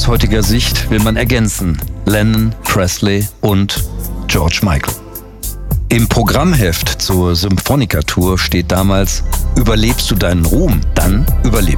aus heutiger Sicht will man ergänzen: Lennon, Presley und George Michael. Im Programmheft zur Symphonica-Tour steht damals: Überlebst du deinen Ruhm, dann überlebst